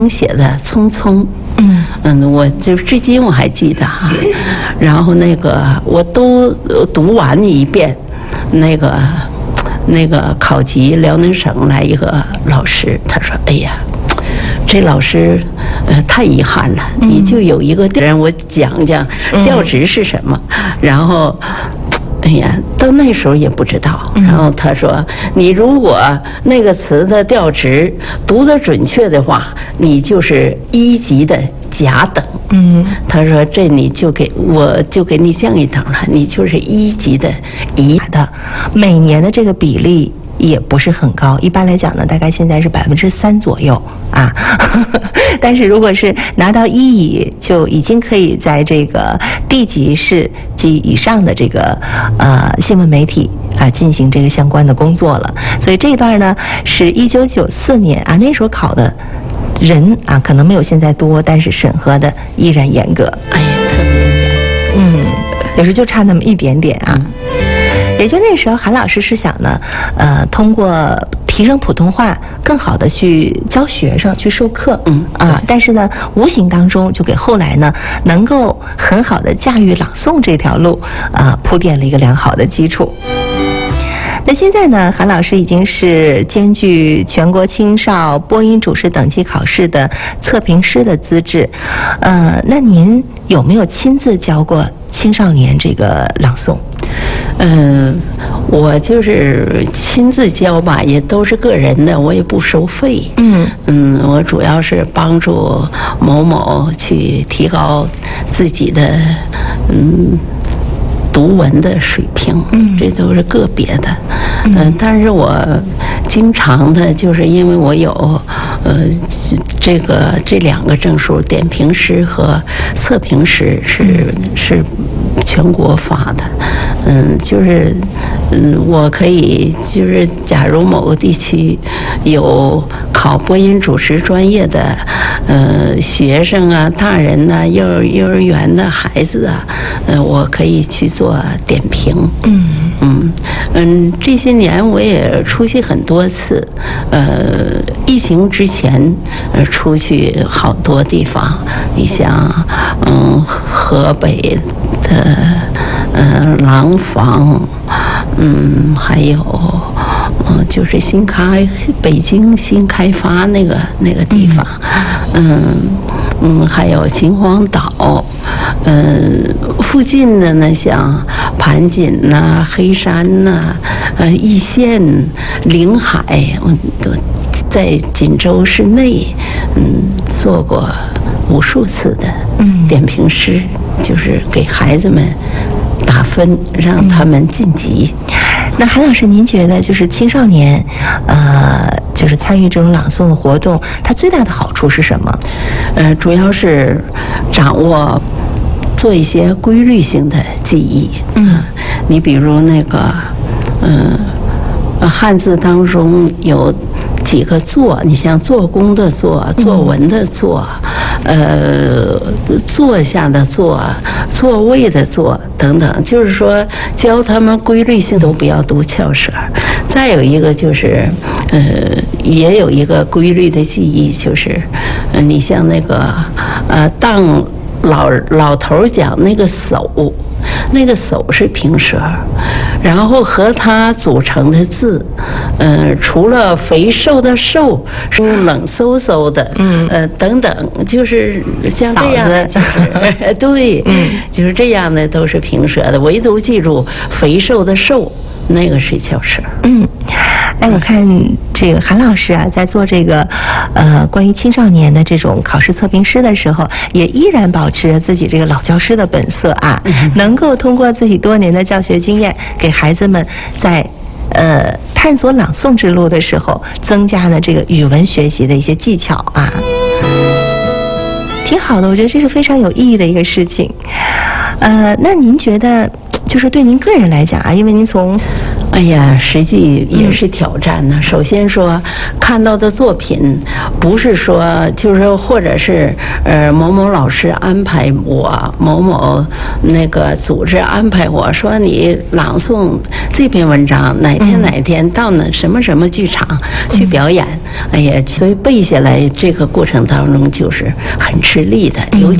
写的《匆匆》，我就至今我还记得哈。然后那个我都读完一遍，那个考级辽宁省来一个老师，他说：“哎呀，这老师太遗憾了，你就有一个让我讲讲调职是什么。”然后。哎呀，到那时候也不知道。然后他说：“你如果那个词的调职读得准确的话，你就是1级的甲等。”他说：“这你就给你降一等了，你就是1级的乙的。每年的这个比例也不是很高，一般来讲呢，大概现在是3%左右啊。但是如果是拿到1乙，就已经可以在这个地级市及以上的这个新闻媒体啊进行这个相关的工作了。所以这一段呢是1994年啊，那时候考的人啊可能没有现在多，但是审核的依然严格。 哎呀，特别严。 有时就差那么一点点啊。也就那时候，韩老师是想呢，通过提升普通话，更好的去教学生、去授课，但是呢，无形当中就给后来呢，能够很好的驾驭朗诵这条路，铺垫了一个良好的基础。那现在呢，韩老师已经是兼具全国青少播音主持等级考试的测评师的资质，那您有没有亲自教过青少年这个朗诵？ 我就是亲自教吧，也都是个人的，我也不收费。我主要是帮助某某去提高自己的读文的水平，这都是个别的。但是我经常的，就是因为我有这2个证书，点评师和测评师是全国发的。就是我可以就是假如某个地区有考播音主持专业的学生啊、大人呐、幼儿园的孩子啊，我可以去做点评。这些年我也出去很多次，疫情之前出去好多地方，你像河北的廊坊，还有就是北京新开发那个地方，还有秦皇岛，附近的呢，像盘锦呐、黑山呐、易县、临海，我都在锦州市内，做过无数次的点评师，就是给孩子们打分，让他们晋级。 那韩老师，您觉得就是青少年，就是参与这种朗诵的活动，它最大的好处是什么？ 主要是掌握做一些规律性的记忆。你比如那个，汉字当中有几个做，你像做工的做、作文的做，坐下的坐、座位的坐等等，就是说教他们规律性，都不要读翘舌。再有一个就是，也有一个规律的记忆，就是你像那个当老头讲那个手。那个手是平舌，然后和它组成的字，除了肥瘦的瘦，是冷飕飕的，等等，就是像这样的，就是对，就是这样的都是平舌的，唯独记住肥瘦的瘦，那个是翘舌。 我看这个韩老师啊，在做这个关于青少年的这种考试测评师的时候，也依然保持着自己这个老教师的本色啊，能够通过自己多年的教学经验，给孩子们在探索朗诵之路的时候，增加了这个语文学习的一些技巧啊，挺好的，我觉得这是非常有意义的一个事情。那您觉得，就是对您个人来讲啊，因为您从哎呀，实际也是挑战呢。首先说，看到的作品不是说就是或者是某某老师安排我，某某那个组织安排我说你朗诵这篇文章，哪天到那什么什么剧场去表演。哎呀，所以背下来这个过程当中就是很吃力的，尤其